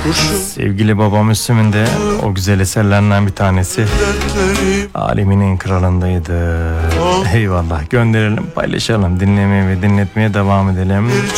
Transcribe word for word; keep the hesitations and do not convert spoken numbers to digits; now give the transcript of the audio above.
Sevgili baba Müslüm'ün de o güzel eserlerinden bir tanesi Alemin en kralındaydı. Eyvallah, gönderelim, paylaşalım, dinlemeye ve dinletmeye devam edelim.